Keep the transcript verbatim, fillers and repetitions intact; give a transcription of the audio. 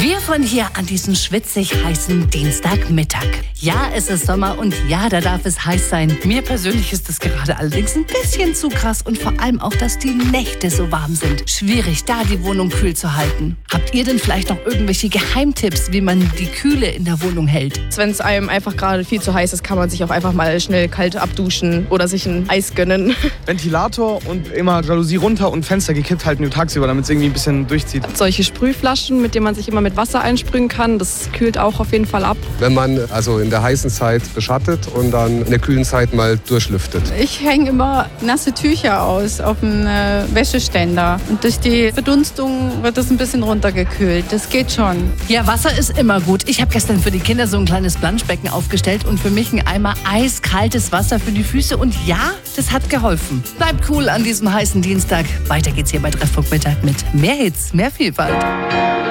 Wir von hier an diesem schwitzig heißen Dienstagmittag. Ja, es ist Sommer und ja, da darf es heiß sein. Mir persönlich ist es gerade allerdings ein bisschen zu krass und vor allem auch, dass die Nächte so warm sind. Schwierig, da die Wohnung kühl zu halten. Habt ihr denn vielleicht noch irgendwelche Geheimtipps, wie man die Kühle in der Wohnung hält? Wenn es einem einfach gerade viel zu heiß ist, kann man sich auch einfach mal schnell kalt abduschen oder sich ein Eis gönnen. Ventilator und immer Jalousie runter und Fenster gekippt halten tagsüber, damit es irgendwie ein bisschen durchzieht. Solche Sprühflaschen, mit denen man sich immer mit Wasser einsprühen kann, das kühlt auch auf jeden Fall ab. Wenn man also in der heißen Zeit beschattet und dann in der kühlen Zeit mal durchlüftet. Ich hänge immer nasse Tücher aus auf dem äh, Wäscheständer und durch die Verdunstung wird das ein bisschen runtergekühlt. Das geht schon. Ja, Wasser ist immer gut. Ich habe gestern für die Kinder so ein kleines Planschbecken aufgestellt und für mich ein Eimer eiskaltes Wasser für die Füße und ja, das hat geholfen. Bleibt cool an diesem heißen Dienstag. Weiter geht's hier bei Treffpunkt Mittag mit mehr Hits, mehr Vielfalt.